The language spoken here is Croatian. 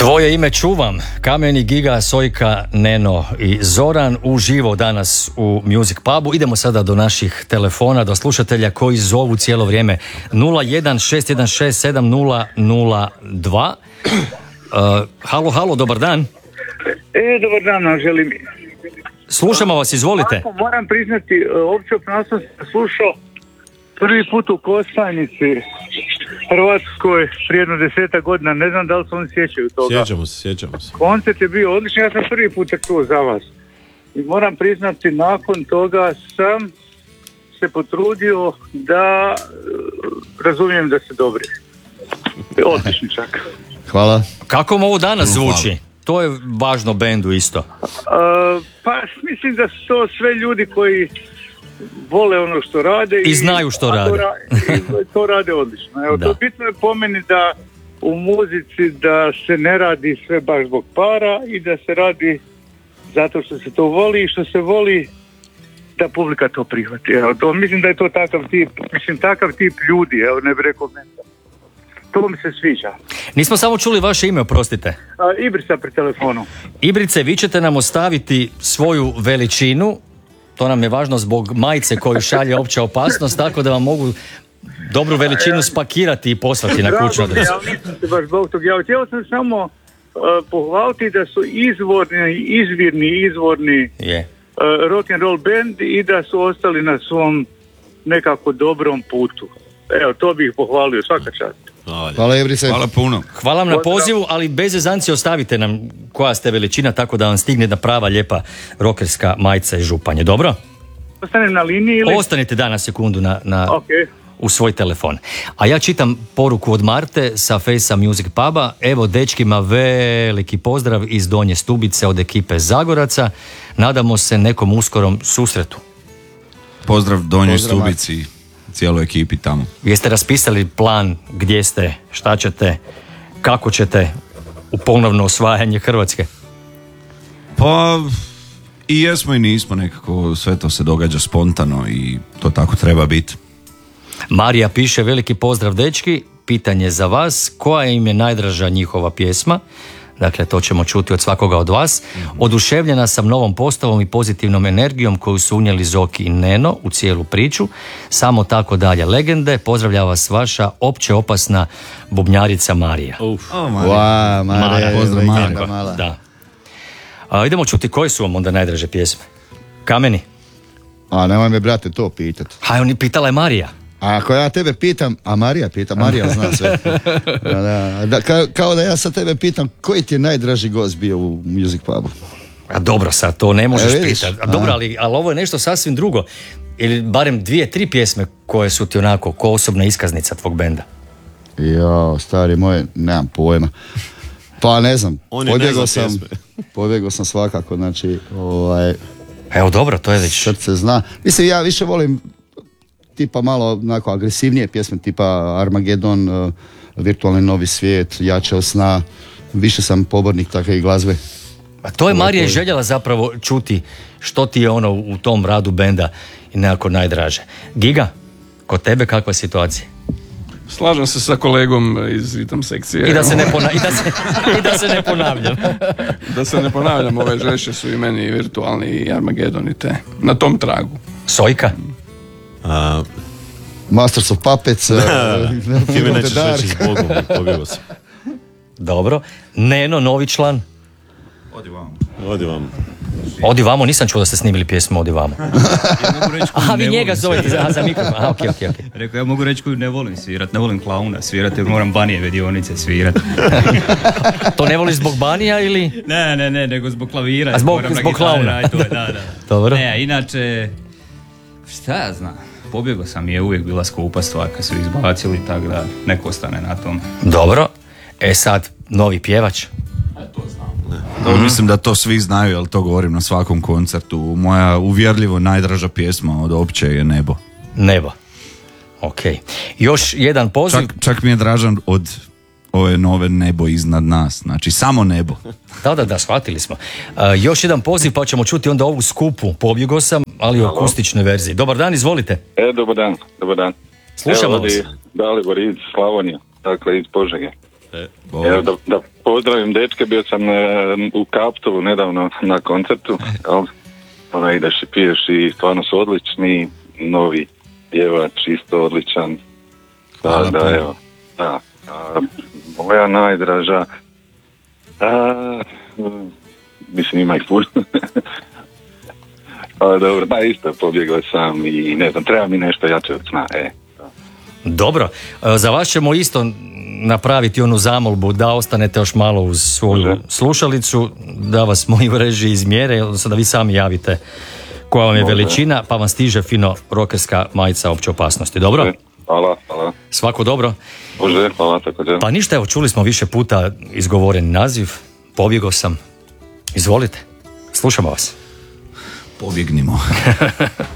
Tvoje ime čuvam, Kameni, Giga, Sojka, Neno i Zoran uživo danas u Music Pubu. Idemo sada do naših telefona, do slušatelja koji zovu cijelo vrijeme 016167002. Halo, dobar dan. Dobar dan, vam želim. Slušamo vas, izvolite. Ako moram priznati, opće opnosno sam slušao prvi put u Kostajnici, Hrvatskoj, prije jedno 10 godina, ne znam da li se oni sjećaju toga. Sjećamo se. Koncert je bio odličan, ja sam prvi put čuo za vas. I moram priznati, nakon toga sam se potrudio da razumijem da ste dobri. Odlični čak. Hvala. Kako vam ovo danas zvuči? To je važno bendu isto. Pa mislim da su to sve ljudi koji vole ono što rade i znaju što rade. To rade odlično. Evo, to bitno je po meni da u muzici da se ne radi sve baš zbog para i da se radi zato što se to voli i što se voli da publika to prihvati. Evo, to, mislim da je to takav tip ljudi, evo, ne bih rekao meni. To mi se sviđa. Nismo samo čuli vaše ime, oprostite. Ibrica pri telefonu. Ibrice, vi ćete nam ostaviti svoju veličinu. To nam je važno zbog majice koju šalje Opća opasnost, tako da vam mogu dobru veličinu spakirati i poslati na kućnu adresu. Ja nisam se baš zbog tog javiti. Htio sam samo pohvaliti da su izvorni rock and roll band i da su ostali na svom nekako dobrom putu. Evo, to bih pohvalio, svaka čast. Hvala Ibrice. Hvala puno. Hvala vam na pozivu, ali bez zezancije ostavite nam koja ste veličina, tako da vam stigne jedna prava lijepa rokerska majica iz Županje. Dobro? Ostanem na liniji ili? Ostanite na sekundu Okay. U svoj telefon. A ja čitam poruku od Marte sa Fejsa Music Puba. Evo, dečkima veliki pozdrav iz Donje Stubice od ekipe Zagoraca. Nadamo se nekom uskorom susretu. Pozdrav Donjoj Stubici, cijeloj ekipi tamo. Jeste raspisali plan gdje ste, šta ćete, kako ćete u ponovno osvajanje Hrvatske? Pa i jesmo i nismo, nekako sve to se događa spontano i to tako treba biti. Marija piše, veliki pozdrav dečki, pitanje za vas, koja im je najdraža njihova pjesma? Dakle, to ćemo čuti od svakoga od vas. Oduševljena sam novom postavom i pozitivnom energijom koju su unijeli Zoki i Neno u cijelu priču. Samo tako dalje legende. Pozdravlja vas vaša opće opasna bubnjarica Marija. Marija. Pozdrav Marija. Da. Idemo čuti koje su vam onda najdraže pjesme. Kameni? Nemoj me, brate, to pitat. Oni pitala je Marija. A ako ja tebe pitam, a Marija pita, Marija zna sve. Kao da ja sad tebe pitam, koji ti je najdraži gost bio u Music Pubu? A dobro, sad to ne možeš pitati. Dobro, ali ovo je nešto sasvim drugo. Ili barem 2-3 pjesme koje su ti onako ko osobna iskaznica tvog benda. Jo, stari moj, nemam pojma. Pa ne znam, pobjegao sam svakako, znači, Evo dobro, to je već... Srce zna. Mislim, ja više volim tipa malo onako agresivnije pjesme, tipa Armagedon, Virtualni novi svijet, Jače od sna. Više sam pobornik takve glazbe. A to je Marija željela zapravo čuti što ti je ono u tom radu benda i nekako najdraže. Giga, kod tebe kakva je situacija? Slažem se sa kolegom iz Ritam sekcije. I da se ne ponavljam. Da se ne ponavljam, ove žešće su i meni Virtualni i Armagedon i te. Na tom tragu. Sojka? Masters of Puppets. Ti me nećeš reći zbogom, pobjegao sam. Dobro. Neno, novi član? Odi vamo, nisam čuo da ste snimili pjesmu Odi vamo. Aha, vi njega zovete za mikrofon. Aha, okej. Rekao, ja mogu reći koju ne volim svirat, ne volim klauna svirat, jer moram Banijeve dionice svirat. To ne voliš zbog Banija ili? Ne, nego zbog klavira. A zbog klauna. Da. Dobro. Ne, inače, šta ja znam, pobjegao sam, je uvijek bila skupa stvar kad su izbacili, tako da neko ostane na tom. Dobro, sad novi pjevač. To znam. Mislim da to svi znaju, ali to govorim na svakom koncertu. Moja uvjerljivo najdraža pjesma od Opće je Nebo. Ok. Još jedan poziv. Čak mi je dražan od ove nove Nebo iznad nas. Znači samo nebo. Da, shvatili smo. Još jedan poziv pa ćemo čuti onda ovu skupu. Pobjegao sam, ali u akustičnoj verziji. Dobar dan, izvolite. Dobar dan. Slušamo vas. Dalibor iz Slavonije, dakle iz Požege. Pozdravim dečke, bio sam u Kaptovu nedavno na koncertu, ideš i piješ i stvarno su odlični, novi pjevač isto odličan. Moja najdraža, mislim ima ih puno. Dobro, isto pobjegao sam i ne znam, treba mi nešto jače od sna. Dobro, za vas ćemo isto napraviti onu zamolbu da ostanete još malo uz svoju slušalicu, da vas moji u režiji izmjere, odnosno da vi sami javite koja vam je veličina, pa vam stiže fino rokerska majica opće opasnosti. Dobro? Hvala. Svako dobro. Može, hvala također. Pa ništa, evo, čuli smo više puta izgovoreni naziv, pobjegao sam. Izvolite, slušamo vas. Pobjegnimo.